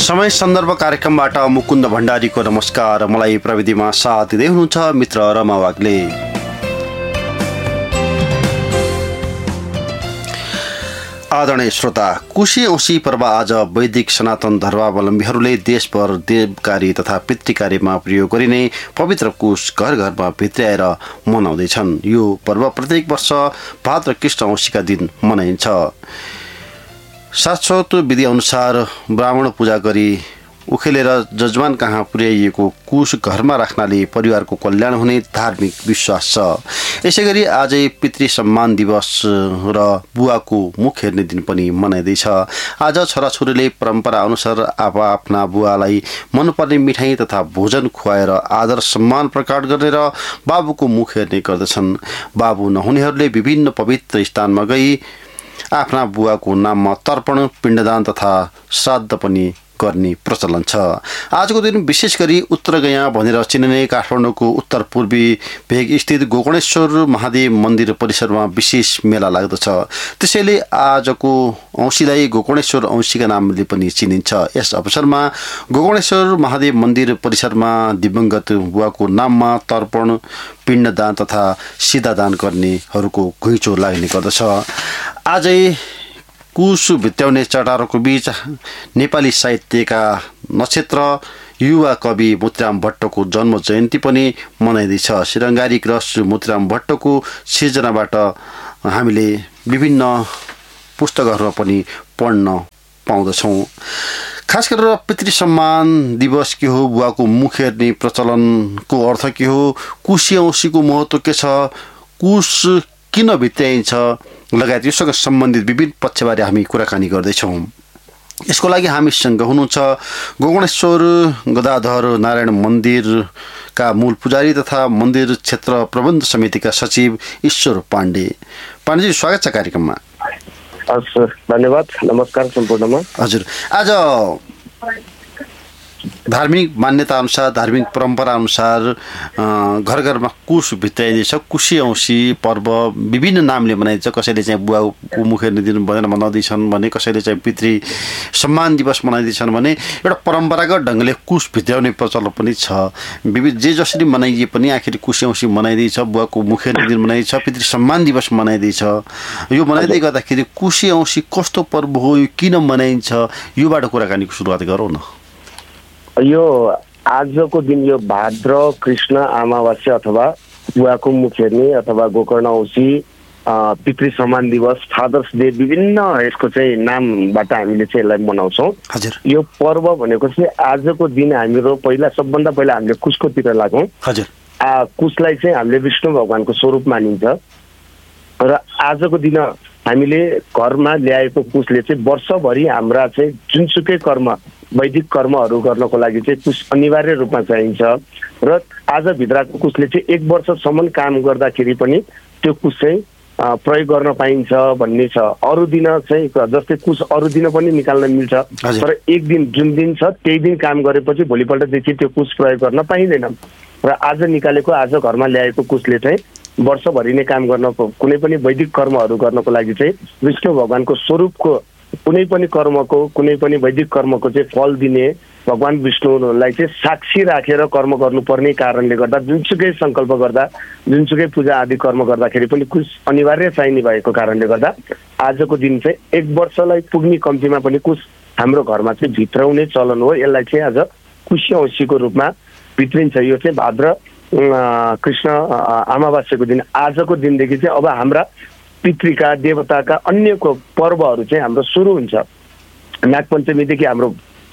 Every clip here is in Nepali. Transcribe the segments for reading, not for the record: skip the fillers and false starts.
समय सन्दर्भ कार्यक्रमबाट मुकुन्द भण्डारीको नमस्कार। मलाई प्रविधिमा साथ दिँदै हुनुहुन्छ मित्र रमा वाग्ले। आदरणीय श्रोता, कुशी औँसी पर्व आज वैदिक सनातन धर्मावलम्बीहरूले देशभर देवकार्य तथा पितृकार्यमा प्रयोग गरिने पवित्र कुश घर घरमा भित्र्याएर मनाउँदैछन्। यो पर्व प्रत्येक वर्ष भाद्र कृष्ण औँसीका दिन मनाइन्छ। शाश्वत विधि अनुसार ब्राह्मण पूजा गरी उखेलेर जजमान कहाँ पुर्याइएको कुश घरमा राख्नाले परिवारको कल्याण हुने धार्मिक विश्वास छ। यसै गरी आजै पितृ सम्मान दिवस र बुवाको मुख हेर्ने दिन पनि मनाइँदैछ। आज छोराछोरीले परम्परा अनुसार आफ्ना बुवालाई मनपर्ने मिठाई तथा भोजन खुवाएर आदर सम्मान प्रकट गर्ने र बाबुको मुख हेर्ने गर्दछन्। बाबु नहुनेहरूले विभिन्न पवित्र स्थानमा गई आफ्ना बुवाको नाममा तर्पण, पिण्डदान तथा श्राद्ध पनि गर्ने प्रचलन छ। आजको दिन विशेष गरी उत्तरगया भनेर चिनिने काठमाडौँको उत्तर पूर्वी भेग स्थित गोकर्णेश्वर महादेव मन्दिर परिसरमा विशेष मेला लाग्दछ। त्यसैले आजको औँसीलाई गोकर्णेश्वर औँसीका नामले पनि चिनिन्छ। यस अवसरमा गोकर्णेश्वर महादेव मन्दिर परिसरमा दिवंगत बुवाको नाममा तर्पण, पिण्डदान तथा सिधादान गर्नेहरूको घुइँचो लाग्ने गर्दछ। आजै कुश भित्याउने चटारोको बीच नेपाली साहित्यका नक्षत्र युवा कवि मोतीराम भट्टको जन्म जयन्ती पनि मनाइँदैछ। श्रृङ्गारी ग्रस मोतीराम भट्टको सिर्जनाबाट हामीले विभिन्न पुस्तकहरू पनि पढ्न पाउँदछौँ। खास गरेर पितृ सम्मान दिवस के हो, बुवाको मुख हेर्ने प्रचलनको अर्थ के हो, कुशी औँसीको महत्त्व के छ, कुश किन भित्याइन्छ लगायत योसँग सम्बन्धित विभिन्न पक्षबारे हामी कुराकानी गर्दैछौँ। यसको लागि हामीसँग हुनुहुन्छ गोकर्णेश्वर गदाधर नारायण मन्दिरका मूल पुजारी तथा मन्दिर क्षेत्र प्रबन्ध समितिका सचिव ईश्वर पाण्डे। पाण्डेजी, स्वागत छ कार्यक्रममा। हजुर, धन्यवाद। नमस्कार सम्पूर्णमा। हजुर, आज धार्मिक मान्यता अनुसार, धार्मिक परम्परा अनुसार घर घरमा कुश भित्याइँदैछ। कुशी औँसी पर्व विभिन्न नामले मनाइन्छ। कसैले चाहिँ बुवाको मुख हेर्ने दिन भनेर मनाउँदैछन् भने, कसैले चाहिँ पितृ सम्मान दिवस मनाइदिन्छन् भने, एउटा परम्परागत ढङ्गले कुश भित्याउने प्रचलन पनि छ। विविध जे जसरी मनाइए पनि आखिर कुशी औँसी मनाइँदैछ, बुवाको मुख हेर्ने दिन मनाइन्छ, पितृ सम्मान दिवस मनाइँदैछ। यो मनाइँदै गर्दाखेरि कुशी औँसी कस्तो पर्व हो, यो किन मनाइन्छ, योबाट कुराकानीको सुरुवात गरौँ न। यो आजको दिन यो भाद्र कृष्ण अमावास्या अथवा बुवाको मुख हेर्ने अथवा गोकर्ण औँसी, पितृ सम्मान दिवस, फादर्स डे, विभिन्न यसको चाहिँ नामबाट हामीले चाहिँ यसलाई मनाउँछौँ। यो पर्व भनेको चाहिँ आजको दिन हाम्रो सबभन्दा पहिला हामीले कुशकोतिर लाग्छौँ। कुशलाई चाहिँ हामीले विष्णु भगवानको स्वरूप मानिन्छ र आजको दिन हामीले घरमा ल्याएको कुशले चाहिँ वर्षभरि हाम्रा चाहिँ जुनसुकै कर्म, वैदिक कर्महरू गर्नको लागि चाहिँ कुश अनिवार्य रूपमा चाहिन्छ र आजभित्रको कुशले चाहिँ 1 वर्षसम्म काम गर्दाखेरि पनि त्यो कुश चाहिँ प्रयोग गर्न पाइन्छ भन्ने छ। अरू दिन चाहिँ जस्तै कुश अरू दिन पनि निकाल्न मिल्छ, तर एक दिन जुन दिन छ त्यही दिन काम गरेपछि भोलिपल्टदेखि त्यो कुश प्रयोग गर्न पाइँदैन। र आज निकालेको, आज घरमा ल्याएको कुशले चाहिँ वर्षभरि नै काम गर्नको, कुनै पनि वैदिक कर्महरू गर्नको लागि चाहिँ विष्णु भगवानको स्वरूपको कुनै पनि कर्मको, कुनै पनि वैदिक कर्मको चाहिँ फल दिने भगवान विष्णुलाई चाहिँ साक्षी राखेर कर्म गर्नुपर्ने कारणले गर्दा जुनसुकै सङ्कल्प गर्दा, जुनसुकै पूजा आदि कर्म गर्दाखेरि पनि कुश अनिवार्य चाहिने भएको कारणले गर्दा आजको दिन चाहिँ 1 वर्षलाई पुग्ने कम्तीमा पनि कुश हाम्रो घरमा चाहिँ भित्राउने चलन हो। यसलाई चाहिँ आज कुशी औँसीको रूपमा भित्रिन्छ। यो चाहिँ भाद्र कृष्ण अमावास्याको दिन, आजको दिनदेखि चाहिँ अब हाम्रा पितृका, देवताका अन्यको पर्वहरू चाहिँ हाम्रो सुरु हुन्छ। नागपञ्चमीदेखि हाम्रो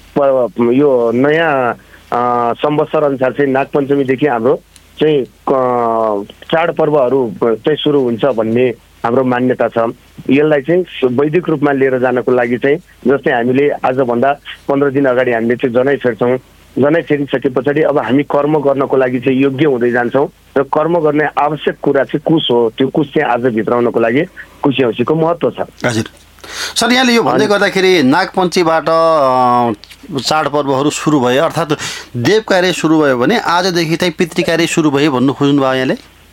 यो नयाँ संवत्सर अनुसार चाहिँ नागपञ्चमीदेखि हाम्रो चाहिँ चाडपर्वहरू चाहिँ सुरु हुन्छ भन्ने हाम्रो मान्यता छ। यसलाई चाहिँ वैदिक रूपमा लिएर जानको लागि चाहिँ जस्तै हामीले आजभन्दा 15 दिन अगाडि हामीले चाहिँ जनै फेर्छौँ। जनै फेरिसके पछाडि अब हामी कर्म गर्नको लागि चाहिँ योग्य हुँदै जान्छौँ र कर्म गर्ने आवश्यक कुरा चाहिँ कुश हो। त्यो कुश चाहिँ आज भित्राउनको लागि कुशी औँसीको महत्त्व छ। हजुर सर, यहाँले यो भन्दै गर्दाखेरि नागपञ्चमीबाट चाडपर्वहरू सुरु भयो, अर्थात् देव कार्य सुरु भयो भने आजदेखि चाहिँ पितृ कार्य सुरु भयो भन्नु खोज्नुभयो यहाँले?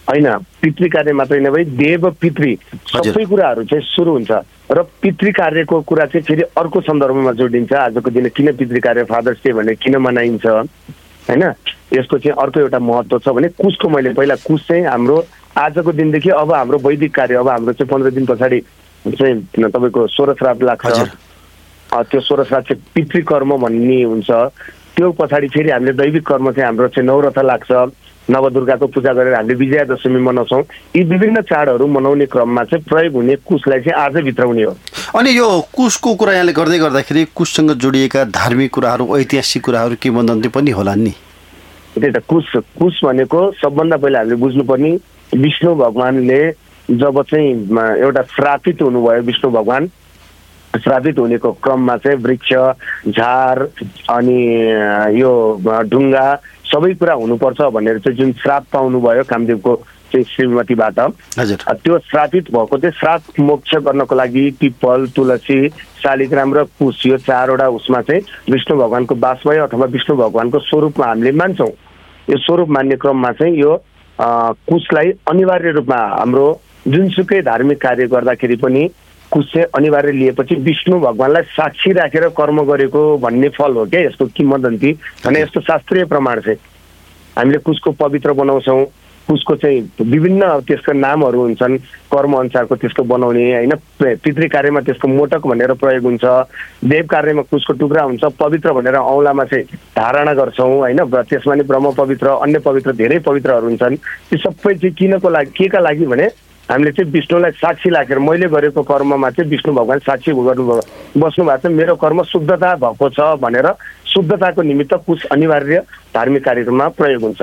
होइन, पितृ कार्य मात्रै नभई देव पितृ सबै कुराहरू चाहिँ सुरु हुन्छ र पितृ कार्यको कुरा चाहिँ फेरि अर्को सन्दर्भमा जोडिन्छ। आजको दिन किन पितृ कार्य फादर्स डे भने किन मनाइन्छ होइन, यसको चाहिँ अर्को एउटा महत्त्व छ भने कुशको मैले पहिला कुश चाहिँ हाम्रो आजको दिनदेखि अब हाम्रो वैदिक कार्य, अब हाम्रो चाहिँ 15 दिन पछाडि चाहिँ तपाईँको 16 श्राद्ध लाग्छ। त्यो 16 श्राद्ध चाहिँ पितृकर्म भन्ने हुन्छ। त्यो पछाडि फेरि हामीले दैविक कर्म चाहिँ हाम्रो चाहिँ नवरथा लाग्छ। नवदुर्गाको पूजा गरेर हामीले विजयादशमी मनाउँछौँ। यी विभिन्न चाडहरू मनाउने क्रममा चाहिँ प्रयोग हुने कुशलाई चाहिँ आजै भित्राउने हो। अनि यो कुशको कुरा यहाँले गर्दै गर्दाखेरि कुशसँग जोडिएका धार्मिक कुराहरू, ऐतिहासिक कुराहरू, किंवदन्ती पनि होला नि? त्यही त, कुश भनेको सबभन्दा पहिला हामीले बुझ्नुपर्ने विष्णु भगवानले जब चाहिँ एउटा श्रापित हुनुभयो, विष्णु भगवान श्रापित हुनेको क्रममा चाहिँ वृक्ष, झार अनि यो ढुङ्गा सबै कुरा हुनुपर्छ भनेर चाहिँ जुन श्राप पाउनुभयो कामदेवको चाहिँ श्रीमतीबाट, त्यो श्रापित भएको चाहिँ श्राप मोक्ष गर्नको लागि पिपल, तुलसी, शालिग्राम र कुश यो 4वटा उसमा चाहिँ विष्णु भगवानको वास भयो अथवा विष्णु भगवानको स्वरूपमा हामीले मान्छौँ। यो स्वरूप मान्ने क्रममा चाहिँ यो कुशलाई अनिवार्य रूपमा हाम्रो जुनसुकै धार्मिक कार्य गर्दाखेरि पनि कुश चाहिँ अनिवार्य लिएपछि विष्णु भगवानलाई साक्षी राखेर कर्म गरेको भन्ने फल हो क्या यसको किंवदन्ती भने। यस्तो शास्त्रीय प्रमाण चाहिँ हामीले कुशको पवित्र बनाउँछौँ। कुशको चाहिँ विभिन्न त्यसको नामहरू हुन्छन्, कर्म अनुसारको त्यसको बनाउने होइन। पितृ कार्यमा त्यसको मोटक भनेर प्रयोग हुन्छ। देव कार्यमा कुशको टुक्रा हुन्छ। पवित्र भनेर औँलामा चाहिँ धारणा गर्छौँ होइन। त्यसमा नि ब्रह्म पवित्र, अन्य पवित्र, धेरै पवित्रहरू हुन्छन्। ती सबै चाहिँ किनको लागि, के का लागि भने हामीले चाहिँ विष्णुलाई साक्षी राखेर मैले गरेको कर्ममा चाहिँ विष्णु भगवान साक्षी गर्नुभयो, बस्नु भएको छ, मेरो कर्म शुद्धता भएको छ भनेर शुद्धताको निमित्त कुश अनिवार्य धार्मिक कार्यक्रममा प्रयोग हुन्छ।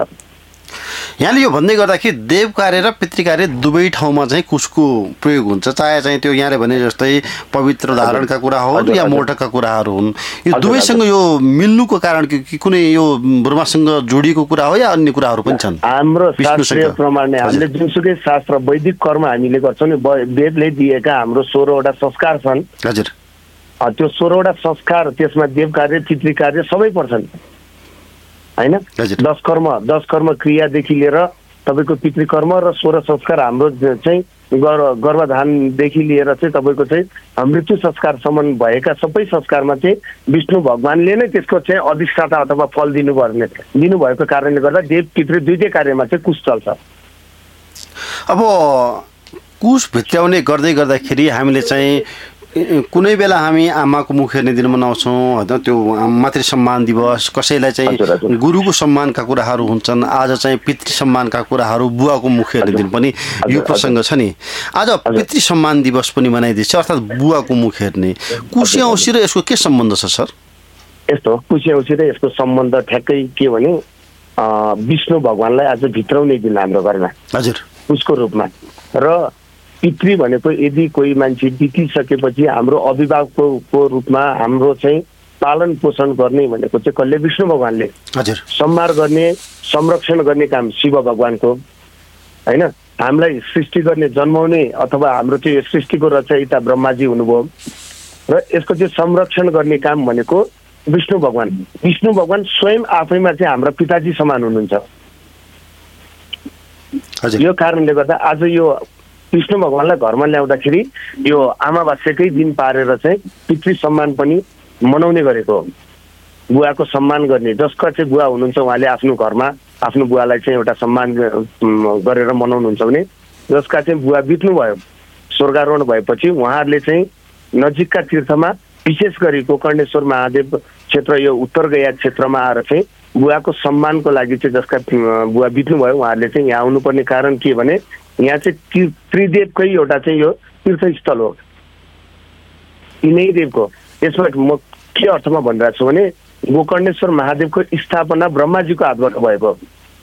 यहाँले यो भन्दै गर्दाखेरि देव कार्य र पितृ कार्य दुवै ठाउँमा चाहिँ कुशको प्रयोग हुन्छ, चाहे चाहिँ त्यो यहाँले भने जस्तै पवित्र धारणका कुरा हो या मोटकका कुराहरू हुन्। यो दुवैसँग यो मिल्नुको कारण कि कुनै यो ब्रह्मासँग जोडिएको कुरा हो या अन्य कुराहरू पनि छन्? हाम्रो शास्त्रीय प्रमाणले हामीले जुनसुकै शास्त्र वैदिक कर्म हामीले गर्छौँ नि, वेदले दिएका हाम्रो 16वटा संस्कार छन्। हजुर, त्यो 16वटा संस्कार त्यसमा देव कार्य, पितृ कार्य सबै पर्छन् होइन। 10 कर्म क्रियादेखि लिएर तपाईँको पितृकर्म र 16 संस्कार हाम्रो चाहिँ गर्भधानदेखि लिएर चाहिँ तपाईँको चाहिँ मृत्यु संस्कारसम्म भएका सबै संस्कारमा चाहिँ विष्णु भगवानले नै त्यसको चाहिँ अधिष्ठाता अथवा फल दिनुभएको कारणले गर्दा देव पितृ दुईटै कार्यमा चाहिँ कुश चल्छ। अब कुश भित्र्याउने गर्दै गर्दाखेरि हामीले चाहिँ कुनै बेला हामी आमाको मुख हेर्ने दिन मनाउँछौँ होइन, त्यो मातृ सम्मान दिवस, कसैलाई चाहिँ गुरुको सम्मानका कुराहरू हुन्छन्, आज चाहिँ पितृ सम्मानका कुराहरू, बुवाको मुख हेर्ने दिन पनि यो प्रसङ्ग छ नि। आज पितृ सम्मान दिवस पनि मनाइदिन्छ, अर्थात् बुवाको मुख हेर्ने। कुशे औँसी र यसको के सम्बन्ध छ सर? यस्तो कुशे औँसी र यसको सम्बन्ध ठ्याक्कै के भने विष्णु भगवानलाई आज भित्राउने दिन हाम्रो घरमा, हजुर, उसको रूपमा। र पितृ भनेको यदि कोही मान्छे बितिसकेपछि हाम्रो अभिभावकको रूपमा हाम्रो चाहिँ पालन पोषण गर्ने भनेको चाहिँ कसले? विष्णु भगवानले। हजुर, सम्हार गर्ने, संरक्षण गर्ने काम शिव भगवानको होइन। हामीलाई सृष्टि गर्ने, जन्माउने अथवा हाम्रो चाहिँ सृष्टिको रचयिता ब्रह्माजी हुनुभयो र यसको चाहिँ संरक्षण गर्ने काम भनेको विष्णु भगवान। विष्णु भगवान स्वयं आफैमा चाहिँ हाम्रो पिताजी समान हुनुहुन्छ। यो कारणले गर्दा आज यो विष्णु भगवानलाई घरमा ल्याउँदाखेरि यो अमावास्याकै दिन पारेर चाहिँ पितृ सम्मान पनि मनाउने गरेको हो। बुवाको सम्मान गर्ने, जसका चाहिँ बुवा हुनुहुन्छ उहाँले आफ्नो घरमा आफ्नो बुवालाई चाहिँ एउटा सम्मान गरेर मनाउनुहुन्छ भने जसका चाहिँ बुवा बित्नुभयो, स्वर्गारोहण भएपछि उहाँहरूले चाहिँ नजिकका तीर्थमा विशेष गरी गोकर्णेश्वर महादेव क्षेत्र यो उत्तर गया क्षेत्रमा आएर चाहिँ बुवाको सम्मानको लागि चाहिँ जसका बुवा बित्नुभयो उहाँहरूले चाहिँ यहाँ आउनुपर्ने कारण के भने यहाँ चाहिँ त्रिदेवकै एउटा चाहिँ यो तीर्थस्थल हो, यिनै देवको। यसमा म के अर्थमा भनिरहेको छु भने गोकर्णेश्वर महादेवको स्थापना ब्रह्माजीको हातबाट भएको।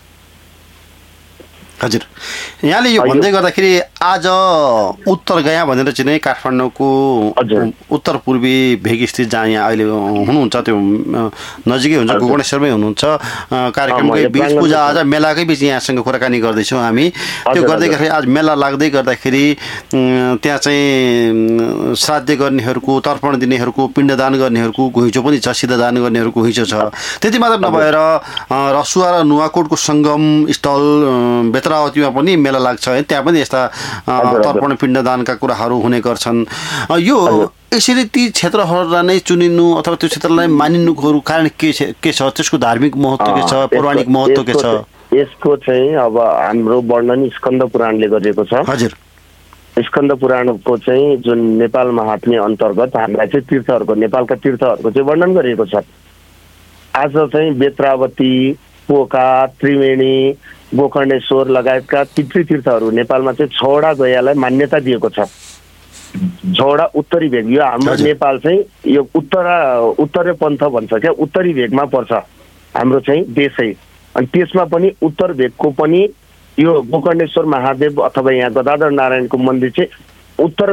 हजुर, यहाँले यो भन्दै गर्दाखेरि आज उत्तर गया भनेर चाहिँ काठमाडौँको उत्तर पूर्वी भेग स्थित जहाँ यहाँ अहिले हुनुहुन्छ त्यो नजिकै हुन्छ, गोकर्णेश्वरमै हुनुहुन्छ। कार्यक्रमकै बिच पूजा आज मेलाकै बिच यहाँसँग कुराकानी गर्दैछौँ हामी। त्यो गर्दै गर्दाखेरि आज मेला लाग्दै गर्दाखेरि त्यहाँ चाहिँ श्राद्ध गर्नेहरूको, तर्पण दिनेहरूको, पिण्डदान गर्नेहरूको घुइँचो पनि छ, सिद्धदान गर्नेहरूको घुइँचो छ। त्यति मात्र नभएर रसुवा र नुवाकोटको सङ्गम स्थल बेत्रावतीमा पनि मेला लाग्छ है, त्यहाँ पनि यस्ता तर्पण पिण्डदानका कुराहरू हुने गर्छन्। यो यसरी ती क्षेत्रहरूलाई नै चुनिनु अथवा त्यो क्षेत्रलाई मानिनुको कारण के छ, त्यसको धार्मिक महत्त्व के छ, पौराणिक महत्त्व के छ? यसको चाहिँ अब हाम्रो वर्णन स्कन्द पुराणले गरिएको छ। हजुर, स्कन्द पुराणको चाहिँ जुन नेपाल महात्म्य अन्तर्गत हामीलाई चाहिँ तीर्थहरूको, नेपालका तीर्थहरूको चाहिँ वर्णन गरिएको छ। आज चाहिँ बेत्रावती, पोका, त्रिवेणी, गोकर्णेश्वर लगायतका पितृतीर्थहरू नेपालमा चाहिँ 6 वटा गयालाई मान्यता दिएको छ। 6 वटा उत्तरी भेग, यो हाम्रो नेपाल चाहिँ यो उत्तरे पन्थ भन्छ क्या, उत्तरी भेगमा पर्छ हाम्रो चाहिँ देशै। अनि त्यसमा पनि उत्तर भेगको पनि यो गोकर्णेश्वर महादेव अथवा यहाँ गदाधर नारायणको मन्दिर चाहिँ उत्तर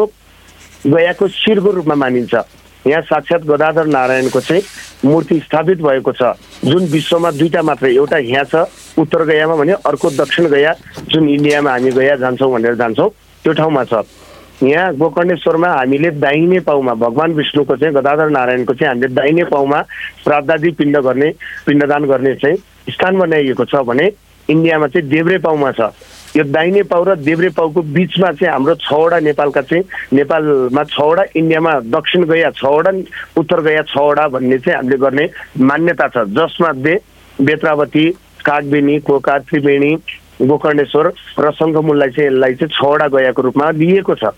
गयाको शिरको रूपमा मानिन्छ। यहाँ साक्षात् गदाधर नारायणको चाहिँ मूर्ति स्थापित भएको छ, जुन विश्वमा 2टा मात्र, एउटा यहाँ छ उत्तर गयामा भने अर्को दक्षिण गया, जुन इन्डियामा हामी गया जान्छौँ भनेर जान्छौँ त्यो ठाउँमा छ। यहाँ गोकर्णेश्वरमा हामीले दाहिने पाउमा भगवान विष्णुको चाहिँ गदाधर नारायणको चाहिँ हामीले दाहिने पाउमा श्राद्धादि पिण्डदान गर्ने चाहिँ स्थान बनाइएको छ भने इन्डियामा चाहिँ देब्रे पाउमा छ। यो दाहिने पाउ र देब्रे पाउको बिचमा चाहिँ हाम्रो 6 वटा नेपालका चाहिँ नेपालमा 6 वटा, इन्डियामा दक्षिण गया 6 वटा, उत्तर गया 6 वटा भन्ने चाहिँ हामीले गर्ने मान्यता छ, जसमा बेत्रावती, कागबेनी, कोका, त्रिवेणी, गोकर्णेश्वर र शङ्खमुललाई चाहिँ यसलाई चाहिँ 6 वटा गयाको रूपमा लिएको छ।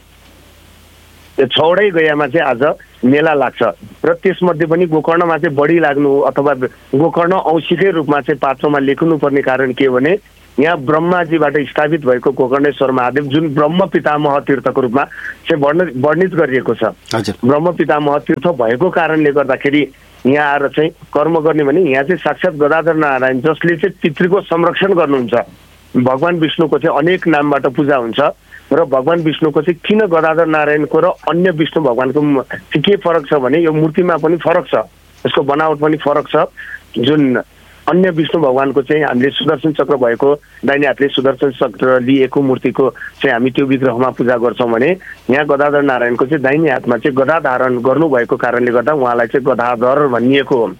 यो 6 वटै गयामा चाहिँ आज मेला लाग्छ र त्यसमध्ये पनि गोकर्णमा चाहिँ बढी लाग्नु अथवा गोकर्ण औँसीकै रूपमा चाहिँ पात्रमा लेख्नुपर्ने कारण के हो भने यहाँ ब्रह्माजीबाट स्थापित भएको गोकर्णेश्वर महादेव जुन ब्रह्म पितामह तीर्थको रूपमा चाहिँ वर्णित गरिएको छ। ब्रह्म पितामह तीर्थ भएको कारणले गर्दाखेरि यहाँ आएर चाहिँ कर्म गर्ने भने यहाँ चाहिँ साक्षात् गदाधर नारायण जसले चाहिँ पितृको संरक्षण गर्नुहुन्छ। भगवान विष्णुको चाहिँ अनेक नामबाट पूजा हुन्छ र भगवान विष्णुको चाहिँ किन गदाधर नारायणको र अन्य विष्णु भगवानको चाहिँ के फरक छ भने यो मूर्तिमा पनि फरक छ, यसको बनावट पनि फरक छ। जुन अन्य विष्णु भगवानको चाहिँ हामीले सुदर्शन चक्र भएको दाहिने हातले सुदर्शन चक्र लिएको मूर्तिको चाहिँ हामी त्यो विग्रहमा पूजा गर्छौँ भने यहाँ गदाधर नारायणको चाहिँ दाहिने हातमा चाहिँ गदा धारण गर्नुभएको कारणले गर्दा उहाँलाई चाहिँ गदाधर भनिएको हो।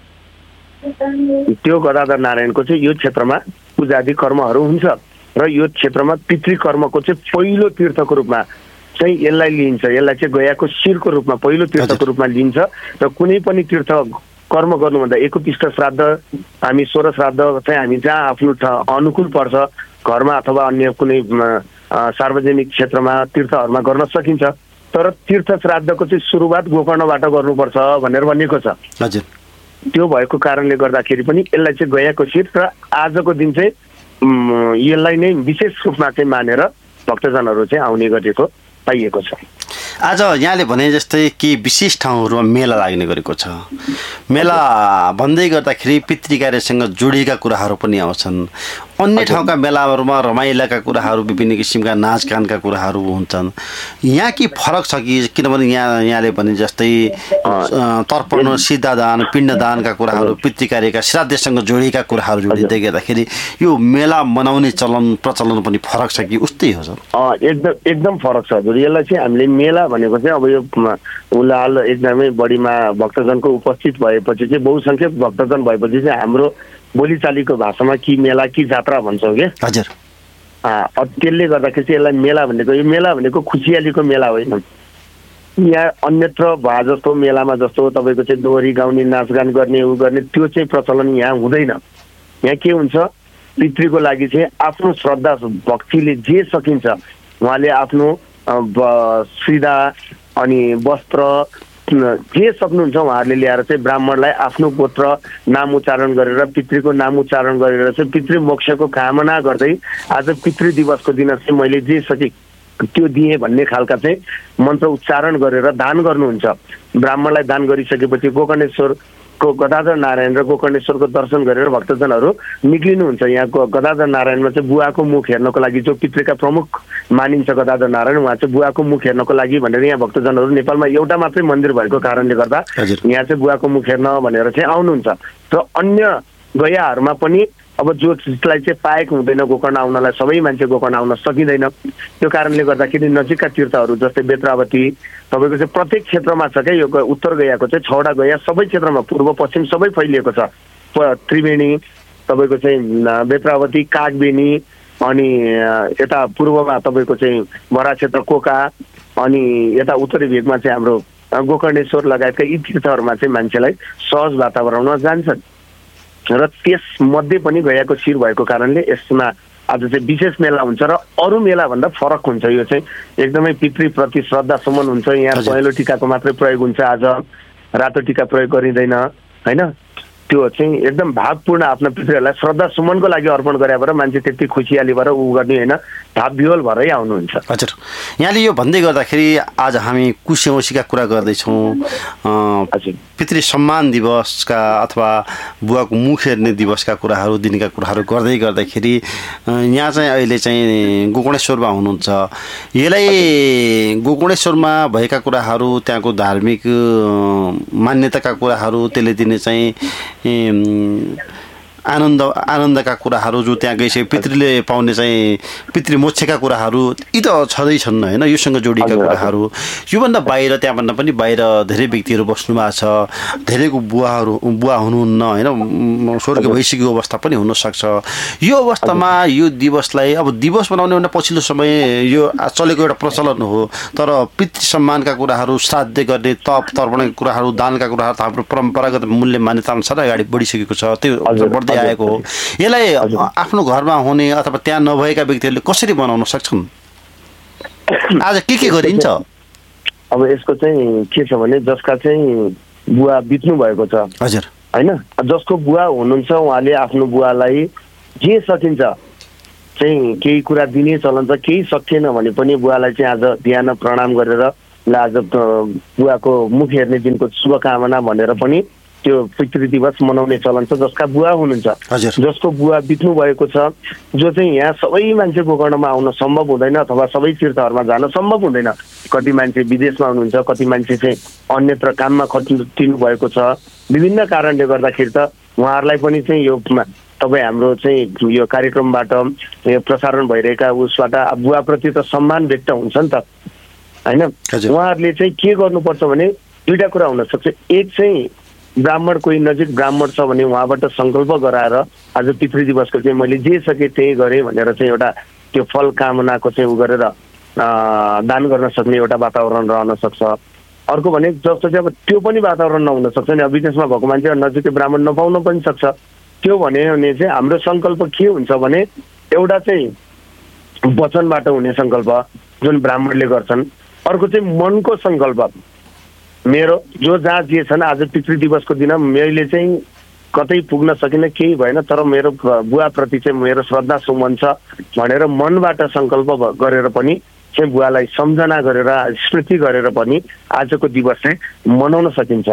त्यो गदाधर नारायणको चाहिँ यो क्षेत्रमा पूजादि कर्महरू हुन्छ र यो क्षेत्रमा पितृकर्मको चाहिँ पहिलो तीर्थको रूपमा चाहिँ यसलाई लिइन्छ। यसलाई चाहिँ गयाको शिरको रूपमा पहिलो तीर्थको रूपमा लिइन्छ र कुनै पनि तीर्थ कर्म गर्नुभन्दा एकोपिष्ट श्राद्ध हामी 16 श्राद्ध चाहिँ हामी जहाँ आफ्नो अनुकूल पर्छ घरमा अथवा अन्य कुनै सार्वजनिक क्षेत्रमा तीर्थहरूमा गर्न सकिन्छ, तर तीर्थ श्राद्धको चाहिँ सुरुवात गोकर्णबाट गर्नुपर्छ भनेर भनिएको छ। त्यो भएको कारणले गर्दाखेरि पनि यसलाई चाहिँ गयाको शिर र आजको दिन चाहिँ यसलाई नै विशेष रूपमा चाहिँ मानेर भक्तजनहरू चाहिँ आउने गरेको पाइएको छ। आज यहाँले भने जस्तै के विशेष ठाउँहरूमा मेला लाग्ने गरेको छ। मेला भन्दै गर्दाखेरि पितृकार्यसँग जोडिएका कुराहरू पनि आउँछन्। अन्य ठाउँका मेलाहरूमा रमाइलाका कुराहरू, विभिन्न किसिमका नाचगानका कुराहरू हुन्छन्। यहाँ के फरक छ कि? किनभने यहाँले भने जस्तै तर्पण, सिद्धादान, पिण्डदानका कुराहरू, पितृकार्यका श्राद्धसँग जोडिएका कुराहरू जोडिँदै गर्दाखेरि यो मेला मनाउने प्रचलन पनि फरक छ कि उस्तै हो? एकदम फरक छ हजुर। यसलाई चाहिँ हामीले मेला भनेको चाहिँ अब यो उलाल एकदमै बढीमा भक्तजनको उपस्थित भएपछि चाहिँ बहुसङ्ख्यक भक्तजन भएपछि चाहिँ हाम्रो बोलीचालीको भाषामा कि मेला कि जात्रा भन्छौँ क्या हजुर। त्यसले गर्दाखेरि चाहिँ यसलाई मेला भनेको, यो मेला भनेको खुसियालीको मेला होइन। यहाँ अन्यत्र भए जस्तो मेलामा जस्तो तपाईँको चाहिँ दोहोरी गाउने, नाचगान गर्ने, उ गर्ने त्यो चाहिँ प्रचलन यहाँ हुँदैन। यहाँ के हुन्छ, पितृको लागि चाहिँ आफ्नो श्रद्धा भक्तिले जे सकिन्छ उहाँले आफ्नो सिधा अनि वस्त्र जे सक्नुहुन्छ उहाँहरूले ल्याएर चाहिँ ब्राह्मणलाई आफ्नो गोत्र नाम उच्चारण गरेर पितृको नाम उच्चारण गरेर चाहिँ पितृ मोक्षको कामना गर्दै आज पितृ दिवसको दिन चाहिँ मैले जे सके त्यो दिएँ भन्ने खालका चाहिँ मन्त्र उच्चारण गरेर दान गर्नुहुन्छ। ब्राह्मणलाई दान गरिसकेपछि गोकर्णेश्वरको गदाधर नारायण र गोकर्णेश्वरको दर्शन गरेर भक्तजनहरू निक्लिनुहुन्छ। यहाँको गदाधर नारायणमा चाहिँ बुवाको मुख हेर्नको लागि जो पितृका प्रमुख मानिन्छ गदाधर नारायण, उहाँ चाहिँ बुवाको मुख हेर्नको लागि भनेर यहाँ भक्तजनहरू नेपालमा एउटा मात्रै मन्दिर भएको कारणले गर्दा यहाँ चाहिँ बुवाको मुख हेर्न भनेर चाहिँ आउनुहुन्छ। र अन्य गयाहरूमा पनि अब जसलाई चाहिँ पाएको हुँदैन गोकर्ण आउनलाई, सबै मान्छे गोकर्ण आउन सकिँदैन। त्यो कारणले गर्दाखेरि नजिकका तीर्थहरू जस्तै बेत्रावती तपाईँको चाहिँ प्रत्येक क्षेत्रमा छ क्या। यो उत्तर गयाको चाहिँ 6 वटा गया सबै क्षेत्रमा पूर्व पश्चिम सबै फैलिएको छ। त्रिवेणी तपाईँको चाहिँ बेत्रावती, कागबेनी अनि यता पूर्वमा तपाईँको चाहिँ बरा क्षेत्र कोका, अनि यता उत्तरी भेगमा चाहिँ हाम्रो गोकर्णेश्वर लगायतका यी तीर्थहरूमा चाहिँ मान्छेलाई सहज वातावरणमा जान्छन् र त्यसमध्ये पनि गयाको शिर भएको कारणले यसमा आज चाहिँ विशेष मेला हुन्छ र अरू मेलाभन्दा फरक हुन्छ। यो चाहिँ एकदमै पितृप्रति श्रद्धा सुमन हुन्छ। यहाँ पहेँलो टिकाको मात्रै प्रयोग हुन्छ, आज रातो टिका प्रयोग गरिँदैन होइन। त्यो चाहिँ एकदम भावपूर्ण आफ्ना पितृहरूलाई श्रद्धा सुमनको लागि अर्पण गरे भएर मान्छे त्यति खुसियाली भएर ऊ गर्ने होइन, भाव विह्वल भएरै आउनुहुन्छ। हजुर, यहाँले यो भन्दै गर्दाखेरि आज हामी कुशे औँसीका कुरा गर्दैछौँ, पितृ सम्मान दिवसका अथवा बुवाको मुख हेर्ने दिवसका कुराहरू दिनका कुराहरू गर्दै गर्दाखेरि यहाँ चाहिँ अहिले चाहिँ गोकर्णेश्वरमा हुनुहुन्छ। यसलाई गोकर्णेश्वरमा भएका कुराहरू, त्यहाँको धार्मिक मान्यताका कुराहरू, त्यसले दिने चाहिँ आनन्दका कुराहरू जो त्यहाँ गइसके पितृले पाउने चाहिँ पितृमोक्षका कुराहरू यी त छँदैछन् होइन, योसँग जोडिएका कुराहरू। योभन्दा बाहिर त्यहाँभन्दा पनि बाहिर धेरै व्यक्तिहरू बस्नु भएको छ, धेरैको बुवा हुनुहुन्न होइन, स्वर्ग भइसकेको अवस्था पनि हुनसक्छ। यो अवस्थामा यो दिवसलाई अब दिवस बनाउने भन्दा पछिल्लो समय यो चलेको एउटा प्रचलन हो, तर पितृ सम्मानका कुराहरू, श्राद्ध गर्ने, तप तर्पणका कुराहरू, दानका कुराहरू त हाम्रो परम्परागत मूल्य मान्यता अनुसार अगाडि बढिसकेको छ, त्यो आएको हो। यसलाई आफ्नो घरमा हुने अथवा त्यहाँ नभएका व्यक्तिहरूले कसरी बनाउन सक्छन्? आज के गरिन्छ? अब यसको चाहिँ के छ भने जसका चाहिँ बुवा बित्नु भएको छ हजुर होइन, जसको बुवा हुनुहुन्छ उहाँले आफ्नो बुवालाई जे सकिन्छ चाहिँ केही कुरा दिने चलन छ, केही सकिएन भने पनि बुवालाई चाहिँ आज बिहान प्रणाम गरेर ल आज बुवाको मुख हेर्ने दिनको शुभकामना भनेर पनि त्यो पितृ दिवस मनाउने चलन छ। जसका बुवा हुनुहुन्छ, जसको बुवा बित्नु भएको छ, जो चाहिँ यहाँ सबै मान्छे गोकर्णमा आउन सम्भव हुँदैन अथवा सबै तीर्थहरूमा जान सम्भव हुँदैन, कति मान्छे विदेशमा हुनुहुन्छ, कति मान्छे चाहिँ अन्यत्र काममा खटिनु भएको छ, विभिन्न कारणले गर्दाखेरि त उहाँहरूलाई पनि चाहिँ यो तपाईँ हाम्रो चाहिँ यो कार्यक्रमबाट प्रसारण भइरहेका उसबाट बुवाप्रति त सम्मान व्यक्त हुन्छ नि त होइन। उहाँहरूले चाहिँ के गर्नुपर्छ भने दुईटा कुरा हुनसक्छ। एक चाहिँ ब्राह्मण, कोही नजिक ब्राह्मण छ भने उहाँबाट सङ्कल्प गराएर आज पितृ दिवसको चाहिँ मैले जे सकेँ त्यही गरेँ भनेर चाहिँ एउटा त्यो फल कामनाको चाहिँ उ गरेर दान गर्न सक्ने एउटा वातावरण रहन सक्छ। अर्को भने जस्तो चाहिँ अब त्यो पनि वातावरण नहुन सक्छ नि, अब विदेशमा भएको मान्छे नजिकै ब्राह्मण नपाउन पनि सक्छ। त्यो भन्यो भने चाहिँ हाम्रो सङ्कल्प के हुन्छ भने एउटा चाहिँ वचनबाट हुने सङ्कल्प जुन ब्राह्मणले गर्छन्, अर्को चाहिँ मनको सङ्कल्प मेरो जो जहाँ जे छन् आज पितृ दिवसको दिन मैले चाहिँ कतै पुग्न सकिनँ, केही भएन, तर मेरो बुवाप्रति चाहिँ मेरो श्रद्धा सुमन छ भनेर मनबाट सङ्कल्प गरेर पनि चाहिँ बुवालाई सम्झना गरेर स्मृति गरेर पनि आजको दिवस चाहिँ मनाउन सकिन्छ।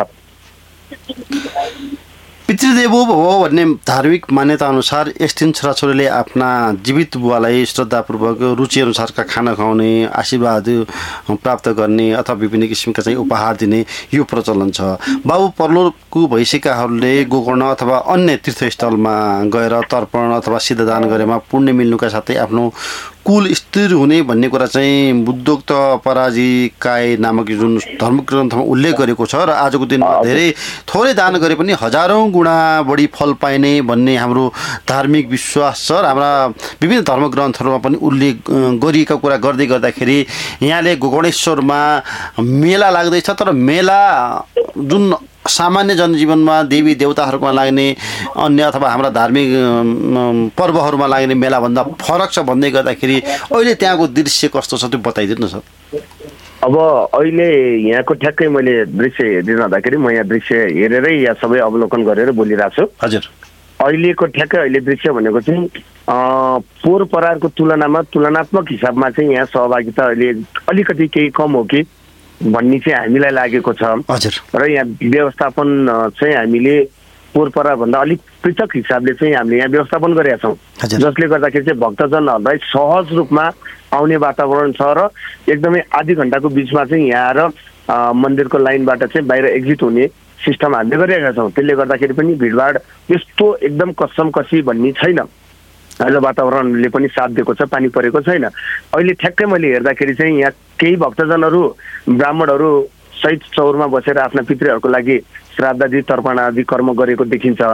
पितृदेवो भव भन्ने धार्मिक मान्यता अनुसार यस दिन छोराछोरीले आफ्ना जीवित बुवालाई श्रद्धापूर्वक रुचिअनुसारका खाना खुवाउने, आशीर्वाद प्राप्त गर्ने अथवा विभिन्न किसिमका चाहिँ उपहार दिने यो प्रचलन छ। बाबु परलोकको भइसकेकाहरूले गोकर्ण अथवा अन्य तीर्थस्थलमा गएर तर्पण अथवा सिद्धदान गरेमा पुण्य मिल्नुका साथै आफ्नो कुल स्थिर हुने भन्ने कुरा चाहिँ बुद्धोक्त पराजिकाय नामक जुन धर्मग्रन्थमा उल्लेख गरेको छ र आजको दिनमा धेरै थोरै दान गरे पनि हजारौँ गुणा बढी फल पाइने भन्ने हाम्रो धार्मिक विश्वास छ। हाम्रा विभिन्न धर्मग्रन्थहरूमा पनि उल्लेख गरिएका कुरा गर्दै गर्दाखेरि यहाँले गोकर्णेश्वरमा मेला लाग्दैछ, तर मेला जुन सामान्य जनजीवनमा देवी देवताहरूमा लाग्ने अन्य अथवा हाम्रा धार्मिक पर्वहरूमा लाग्ने मेलाभन्दा फरक छ भन्दै गर्दाखेरि अहिले त्यहाँको दृश्य कस्तो छ त्यो बताइदिनुहोस्। अब अहिले यहाँको ठ्याक्कै मैले दृश्य हेरिरहँदाखेरि म यहाँ दृश्य हेरेरै या सबै अवलोकन गरेर बोलिरहेको छु। हजुर, अहिलेको ठ्याक्कै अहिले दृश्य भनेको चाहिँ पोहोर परारको तुलनात्मक हिसाबमा चाहिँ यहाँ सहभागिता अहिले अलिकति केही कम हो कि भन्ने चाहिँ हामीलाई लागेको छ। र यहाँ व्यवस्थापन चाहिँ हामीले पोहोर परारभन्दा अलिक पृथक हिसाबले चाहिँ हामीले यहाँ व्यवस्थापन गरेका छौँ, जसले गर्दाखेरि चाहिँ भक्तजनहरूलाई सहज रूपमा आउने वातावरण छ र एकदमै आधी घन्टाको बिचमा चाहिँ यहाँ आएर मन्दिरको लाइनबाट चाहिँ बाहिर एक्जिट हुने सिस्टम हामीले गरिरहेका छौँ। त्यसले गर्दाखेरि पनि भिडभाड त्यस्तो एकदम कसम कसी भन्ने छैन। आज वातावरणले पनि साथ दिएको छ, पानी परेको छैन। अहिले ठ्याक्कै मैले हेर्दाखेरि चाहिँ यहाँ केही भक्तजनहरू ब्राह्मणहरू सहित चौरमा बसेर आफ्ना पितृहरूको लागि श्राद्धादि तर्पण आदि कर्म गरेको देखिन्छ।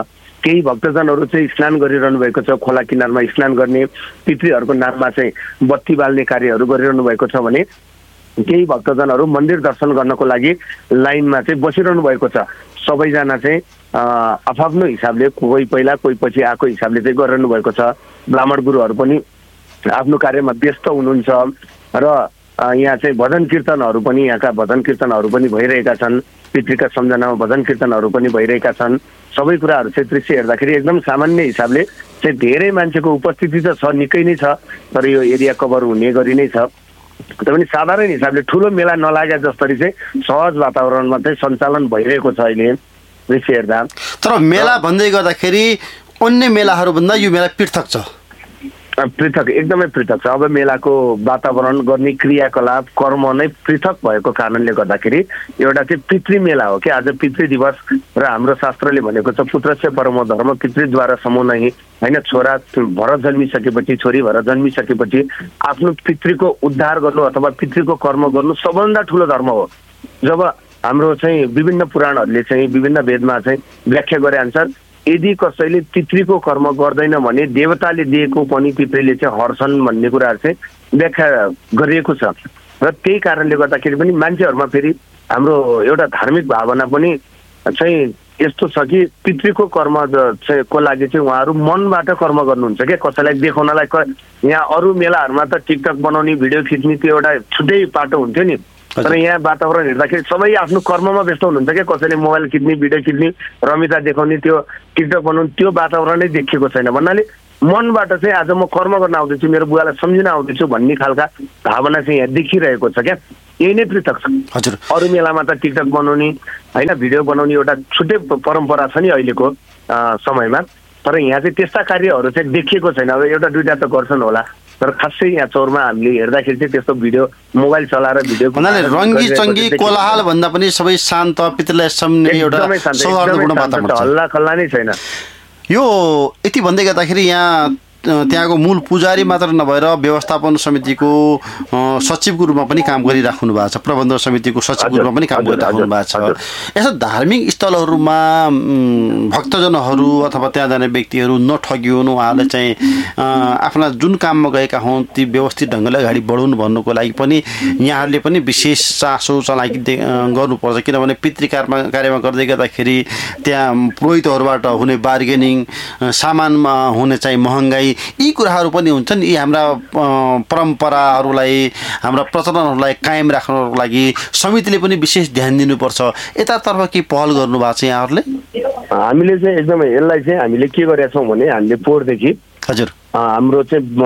केही भक्तजनहरू चाहिँ स्नान गरिरहनु भएको छ, खोला किनारमा स्नान गर्ने, पितृहरूको नाममा चाहिँ बत्ती बाल्ने कार्यहरू गरिरहनु भएको छ भने केही भक्तजनहरू मन्दिर दर्शन गर्नको लागि लाइनमा चाहिँ बसिरहनु भएको छ। सबैजना चाहिँ आफ्नो हिसाबले, कोही पहिला कोही पछि आएको हिसाबले चाहिँ गरिरहनु भएको छ। ब्राह्मण गुरुहरू पनि आफ्नो कार्यमा व्यस्त हुनुहुन्छ र यहाँ चाहिँ भजन कीर्तनहरू पनि, यहाँका भजन कीर्तनहरू पनि भइरहेका छन्। पितृका सम्झनामा भजन कीर्तनहरू पनि भइरहेका छन्। सबै कुराहरू चाहिँ दृश्य हेर्दाखेरि एकदम सामान्य हिसाबले चाहिँ धेरै मान्छेको उपस्थिति त छ, निकै नै छ, तर यो एरिया कभर हुने गरी नै छ। पनि साधारण हिसाबले ठुलो मेला नलागे जसरी चाहिँ सहज वातावरणमा चाहिँ सञ्चालन भइरहेको छ अहिले दृश्य हेर्दा। तर मेला भन्दै गर्दाखेरि अन्य मेलाहरूभन्दा यो मेला पृथक छ, पृथक, एकदमै पृथक छ। अब मेलाको वातावरण गर्ने क्रियाकलाप कर्म नै पृथक भएको कारणले गर्दाखेरि एउटा चाहिँ पितृ मेला हो कि आज पितृ दिवस र हाम्रो शास्त्रले भनेको छ पुत्रस्य परमो धर्म पितृद्वारा समो नै, होइन। छोरा भर जन्मिसकेपछि, छोरी भर जन्मिसकेपछि आफ्नो पितृको उद्धार गर्नु अथवा पितृको कर्म गर्नु सबभन्दा ठुलो धर्म हो। जब हाम्रो चाहिँ विभिन्न पुराणहरूले चाहिँ विभिन्न वेदमा चाहिँ व्याख्या गरे अनुसार यदि कसैले पितृको कर्म गर्दैन भने देवताले दिएको पनि पितृले चाहिँ हर्छन् भन्ने कुराहरू चाहिँ व्याख्या गरिएको छ। र त्यही कारणले गर्दाखेरि पनि मान्छेहरूमा फेरि हाम्रो एउटा धार्मिक भावना पनि चाहिँ यस्तो छ कि पितृको कर्म चाहिँ को लागि चाहिँ उहाँहरू मनबाट कर्म गर्नुहुन्छ क्या, कसैलाई देखाउनलाई। यहाँ अरू मेलाहरूमा त टिकटक बनाउने, भिडियो खिच्ने त्यो एउटा छुट्टै पाटो हुन्थ्यो नि, तर यहाँ वातावरण हेर्दाखेरि सबै आफ्नो कर्ममा व्यस्त हुनुहुन्छ क्या। कसैले मोबाइल खिच्ने, भिडियो खिच्ने, रमिता देखाउने, त्यो टिकटक बनाउने, त्यो वातावरणै देखिएको छैन। भन्नाले मनबाट चाहिँ आज म कर्म गर्न आउँदैछु, मेरो बुवालाई सम्झिन आउँदैछु भन्ने खालका भावना चाहिँ यहाँ देखिरहेको छ क्या। यही नै पृथक छ। हजुर, अरू मेलामा त टिकटक बनाउने, होइन, भिडियो बनाउने एउटा छुट्टै परम्परा छ नि अहिलेको समयमा, तर यहाँ चाहिँ त्यस्ता कार्यहरू चाहिँ देखिएको छैन। अब एउटा दुईवटा त गर्छन् होला, तर खासै यहाँ चौरमा हामीले हेर्दाखेरि चाहिँ त्यस्तो भिडियो मोबाइल चलाएर भिडियो भन्नाले रङ्गी चङ्गी कोलाहल भन्दा पनि सबै शान्त, पितृलाई सम्झने एउटा सौहार्दपूर्ण वातावरण छ, हल्ला खल्ला नै छैन। यो यति भन्दै गर्दाखेरि यहाँ त्यहाँको मूल पुजारी मात्र नभएर व्यवस्थापन समितिको सचिवको रूपमा पनि काम गरिराख्नु भएको छ, प्रबन्ध समितिको सचिवको रूपमा पनि काम गरिराख्नु भएको छ। यस्तो धार्मिक स्थलहरूमा भक्तजनहरू अथवा त्यहाँ जाने व्यक्तिहरू नठगिउनु, उहाँहरूले चाहिँ आफ्ना जुन काममा गएका हुन् ती व्यवस्थित ढङ्गले अगाडि बढाउनु भन्नुको लागि पनि यहाँहरूले पनि विशेष चासो चलाकी गर्नुपर्छ। किनभने पितृकारमा कार्यमा गर्दै गर्दाखेरि त्यहाँ पुरोहितहरूबाट हुने बार्गेनिङ, सामानमा हुने चाहिँ महँगाई, यी कुराहरू पनि हुन्छन्। यी हाम्रा परम्पराहरूलाई, हाम्रा प्रचलनहरूलाई कायम राख्नको लागि समितिले पनि विशेष ध्यान दिनुपर्छ। यतातर्फ के पहल गर्नु भएको छ यहाँहरूले? हामीले चाहिँ एकदमै यसलाई चाहिँ हामीले के गरेका छौँ भने हामीले पोहोरदेखि हजुर हाम्रो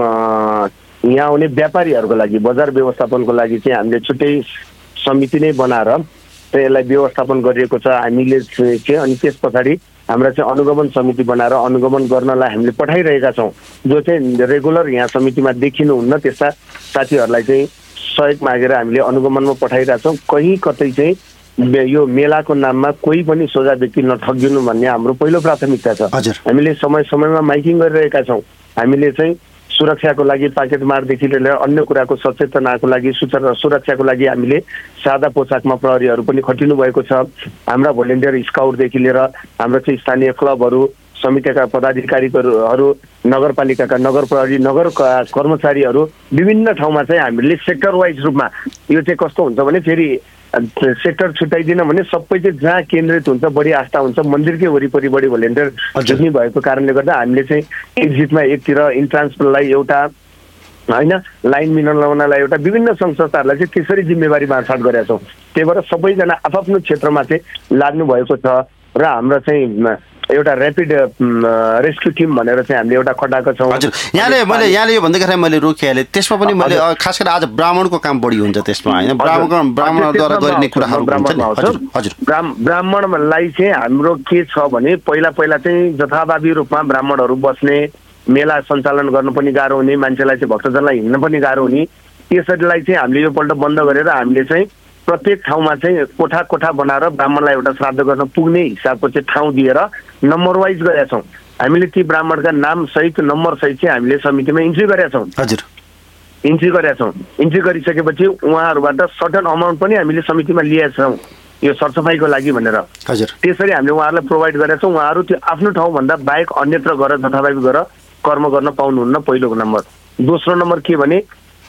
चाहिँ यहाँ आउने व्यापारीहरूको लागि, बजार व्यवस्थापनको लागि चाहिँ हामीले छुट्टै समिति नै बनाएर चाहिँ यसलाई व्यवस्थापन गरिएको छ हामीले चाहिँ। अनि त्यस पछाडि हाम्रा चाहिँ अनुगमन समिति बनाएर अनुगमन गर्नलाई हामीले पठाइरहेका छौँ। जो चाहिँ रेगुलर यहाँ समितिमा देखिनुहुन्न त्यस्ता साथीहरूलाई चाहिँ सहयोग मागेर हामीले अनुगमनमा पठाइरहेका छौँ। कहीँ कतै चाहिँ यो मेलाको नाममा कोही पनि सोझा व्यक्ति नठगिनु भन्ने हाम्रो पहिलो प्राथमिकता छ। हामीले समय समयमा माइकिङ गरिरहेका छौँ। हामीले चाहिँ सुरक्षाको लागि पाकेट मारदेखि लिएर अन्य कुराको सचेतनाको लागि, सुरक्षाको लागि हामीले सादा पोसाकमा प्रहरीहरू पनि खटिनु भएको छ। हाम्रा भोलिन्टियर स्काउटदेखि लिएर हाम्रो चाहिँ स्थानीय क्लबहरू, समितिका पदाधिकारीहरू, नगरपालिकाका नगर प्रहरी, नगर कर्मचारीहरू विभिन्न ठाउँमा चाहिँ हामीले सेक्टर वाइज रूपमा, यो चाहिँ कस्तो हुन्छ भने फेरि सेक्टर छुट्याइदिन भने सबै चाहिँ जहाँ केन्द्रित हुन्छ, बढी आस्था हुन्छ, मन्दिरकै वरिपरि बढी भोलिन्टियर जुट्ने भएको कारणले गर्दा हामीले चाहिँ एक्जिटमा एकतिर, इन्ट्रान्सलाई एउटा, होइन, लाइन मिलाउनलाई एउटा, विभिन्न सङ्घ संस्थाहरूलाई चाहिँ त्यसरी जिम्मेवारी बाँडफाँड गरेका छौँ। त्यही भएर सबैजना आफ्नो क्षेत्रमा चाहिँ लाग्नु भएको छ र हाम्रो चाहिँ एउटा ऱ्यापिड रेस्क्यु टिम भनेर चाहिँ हामीले एउटा खटाएको छौँ। हजुर, यहाँले यो भन्दै गर्दा मैले रोकिहालेँ। त्यसमा पनि मैले खास गरी आज ब्राह्मणको काम बढी हुन्छ त्यसमा, होइन, ब्राह्मणद्वारा गरिने कुराहरू हुन्छ। ब्राह्मणलाई चाहिँ हाम्रो के छ भने पहिला चाहिँ जथाभावी रूपमा ब्राह्मणहरू बस्ने, मेला सञ्चालन गर्नु पनि गाह्रो हुने, मान्छेलाई चाहिँ भक्तजनलाई हिँड्न पनि गाह्रो हुने, त्यसरीलाई चाहिँ हामीले योपल्ट बन्द गरेर हामीले चाहिँ प्रत्येक ठाउँमा चाहिँ कोठा कोठा बनाएर ब्राह्मणलाई एउटा श्राद्ध गर्न पुग्ने हिसाबको चाहिँ ठाउँ दिएर नम्बर वाइज गरेका छौँ। हामीले ती ब्राह्मणका नाम सहित नम्बर सहित चाहिँ हामीले समितिमा इन्ट्री गरेका छौँ। हजुर, इन्ट्री गरेका छौँ। इन्ट्री गरिसकेपछि उहाँहरूबाट सर्टन अमाउन्ट पनि हामीले समितिमा लिएका छौँ। यो सरसफाइको लागि भनेर हजुर त्यसरी हामीले उहाँहरूलाई प्रोभाइड गरेका छौँ। उहाँहरू त्यो आफ्नो ठाउँभन्दा बाहेक अन्यत्र गएर जथाभावी गरेर कर्म गर्न पाउनुहुन्न, पहिलो नम्बर। दोस्रो नम्बर के भने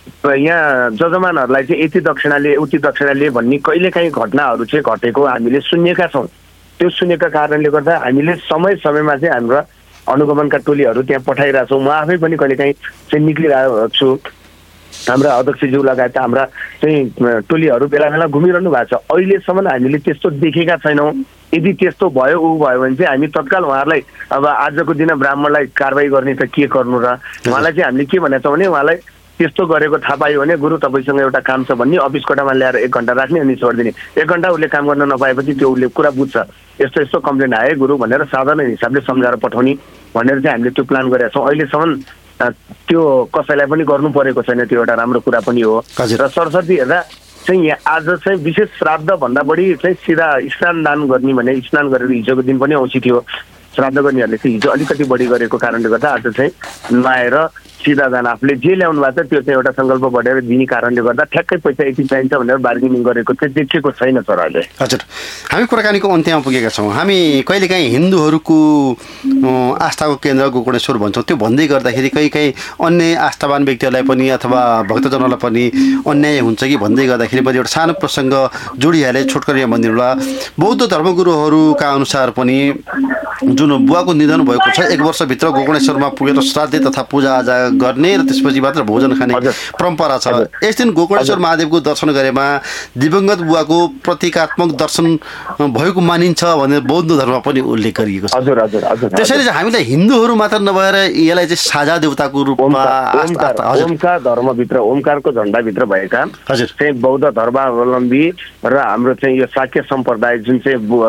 यहाँ जजमानहरूलाई चाहिँ यति दक्षिणाले उति दक्षिणाले भन्ने कहिलेकाहीँ घटनाहरू चाहिँ घटेको हामीले सुनेका छौँ। त्यो सुनेका कारणले गर्दा हामीले समय समयमा चाहिँ हाम्रा अनुगमनका टोलीहरू त्यहाँ पठाइरहेको छौँ। म आफै पनि कहिलेकाहीँ चाहिँ निक्लिरहेको छु। हाम्रा अध्यक्षज्यू लगायत हाम्रा चाहिँ टोलीहरू बेला बेला घुमिरहनु भएको छ। अहिलेसम्म हामीले त्यस्तो देखेका छैनौँ। यदि त्यस्तो भयो भयो भने चाहिँ हामी तत्काल उहाँहरूलाई अब आजको दिन ब्राह्मणलाई कारवाही गर्ने त के गर्नु र उहाँलाई चाहिँ हामीले के भनेको छौँ भने उहाँलाई त्यस्तो गरेको थाहा पायो भने गुरु तपाईँसँग एउटा काम छ भन्ने अफिस कोठामा ल्याएर 1 घन्टा राख्ने अनि छोडिदिने। 1 घन्टा उसले काम गर्न नपाएपछि त्यो उसले कुरा बुझ्छ, यस्तो यस्तो कम्प्लेन आयो गुरु भनेर साधारण हिसाबले सम्झाएर पठाउने भनेर चाहिँ हामीले त्यो प्लान गरेका छौँ। अहिलेसम्म त्यो कसैलाई पनि गर्नु परेको छैन, त्यो एउटा राम्रो कुरा पनि हो। र सरस्वती हेर्दा चाहिँ यहाँ आज चाहिँ विशेष श्राद्ध भन्दा बढी चाहिँ सिधा स्नान दान गर्ने भने स्नान गरेर हिजोको दिन पनि औँसी थियो। श्राद्ध गर्नेहरूले चाहिँ हिजो अलिकति बढी गरेको कारणले गर्दा आज चाहिँ नुहाएर सिधा जान आफूले जे ल्याउनु भएको छ त्यो चाहिँ एउटा सङ्कल्प बढेर दिने कारणले गर्दा ठ्याक्कै पैसा यति चाहिन्छ भनेर बार्गेनिङ गरेको चाहिँ देखेको छैन सर अहिले। हजुर, हामी कुराकानीको अन्त्यमा पुगेका छौँ। हामी कहिलेकाहीँ हिन्दूहरूको आस्थाको केन्द्र गोकर्णेश्वर भन्छौँ, त्यो भन्दै गर्दाखेरि कहीँ अन्य आस्थावान व्यक्तिहरूलाई पनि अथवा भक्तजनहरूलाई पनि अन्याय हुन्छ कि भन्दै गर्दाखेरि पनि एउटा सानो प्रसङ्ग जोडिहाले। छोटकरिया मन्दिरमा बौद्ध धर्मगुरुहरूका अनुसार पनि जुन बुवाको निधन भएको छ 1 वर्षभित्र गोकर्णेश्वरमा पुगेर श्राद्ध तथा पूजाआजा गर्ने र त्यसपछि मात्र भोजन खाने परम्परा छ। यस दिन गोकर्णेश्वर महादेवको दर्शन गरेमा दिवंगत बुवाको प्रतीकात्मक दर्शन भएको मानिन्छ भनेर बौद्ध धर्ममा पनि उल्लेख गरिएको छ। त्यसैले चाहिँ हामीलाई हिन्दूहरू मात्र नभएर यसलाई चाहिँ साझा देवताको रूपमा ओमकार धर्मभित्र ओमकारको झण्डाभित्र भएका चाहिँ बौद्ध धर्मावलम्बी र हाम्रो चाहिँ यो शाक्य सम्प्रदाय जुन चाहिँ